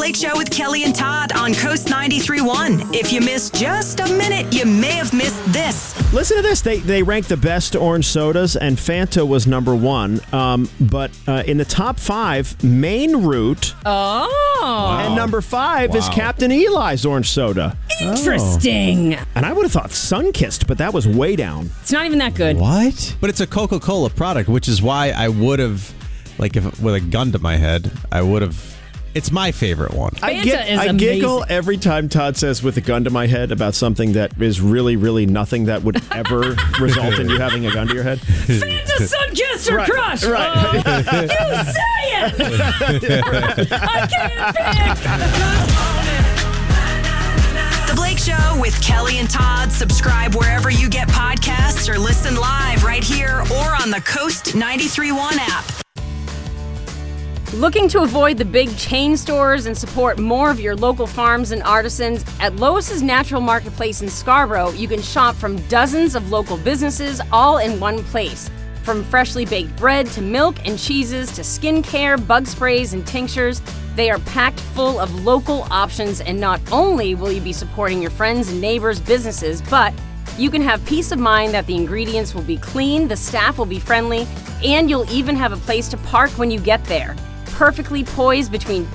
Blake Show with Kelly and Todd on Coast 93.1. If you missed just a minute, you may have missed this. Listen to this. They ranked the best orange sodas, and Fanta was number one. But in the top 5, Maine Root. Oh. And number 5 is Captain Eli's orange soda. Interesting. And I would have thought Sunkist, but that was way down. It's not even that good. What? But it's a Coca-Cola product, which is why I would have, if with a gun to my head, I would have. It's my favorite one. Fanta is I giggle amazing. every time Todd says with a gun to my head about something that is really, really nothing that would ever result in you having a gun to your head. Fanta, Sunkist, or Crush. Right. You say it. I can't pick. The Blake Show with Kelly and Todd. Subscribe wherever you get podcasts or listen live right here or on the Coast 93.1 app. Looking to avoid the big chain stores and support more of your local farms and artisans? At Lois's Natural Marketplace in Scarborough, you can shop from dozens of local businesses all in one place. From freshly baked bread to milk and cheeses to skincare, bug sprays, and tinctures, they are packed full of local options, and not only will you be supporting your friends and neighbors' businesses, but you can have peace of mind that the ingredients will be clean, the staff will be friendly, and you'll even have a place to park when you get there. Perfectly poised between